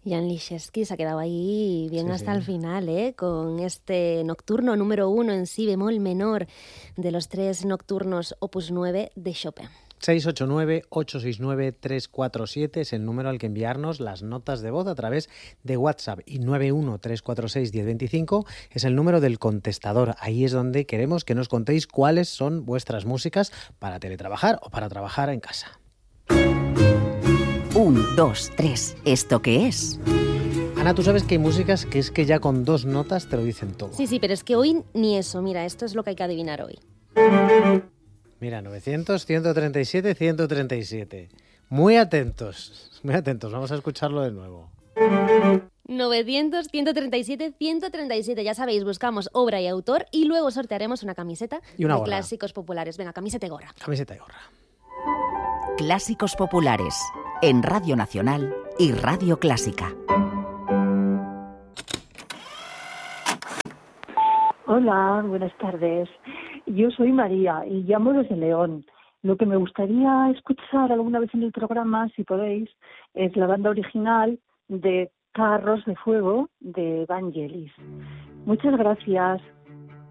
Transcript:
Jan Liszewski se ha quedado ahí bien Sí, hasta sí. el final, con este nocturno número 1 en si bemol menor de los 3 nocturnos opus 9 de Chopin. 689-869-347 es el número al que enviarnos las notas de voz a través de WhatsApp, y 913461025 es el número del contestador. Ahí es donde queremos que nos contéis cuáles son vuestras músicas para teletrabajar o para trabajar en casa. 1, 2, 3. ¿Esto qué es? Ana, tú sabes que hay músicas que es que ya con 2 notas te lo dicen todo. Sí, pero es que hoy ni eso. Mira, esto es lo que hay que adivinar hoy. Mira, 900-137-137. Muy atentos, vamos a escucharlo de nuevo. 900-137-137. Ya sabéis, buscamos obra y autor y luego sortearemos una camiseta Y una de gorra. clásicos populares. Venga, camiseta y gorra. Camiseta y gorra. Clásicos populares, en Radio Nacional y Radio Clásica. Hola, buenas tardes. Yo soy María y llamo desde León. Lo que me gustaría escuchar alguna vez en el programa, si podéis, es la banda original de Carros de Fuego de Vangelis. Muchas gracias.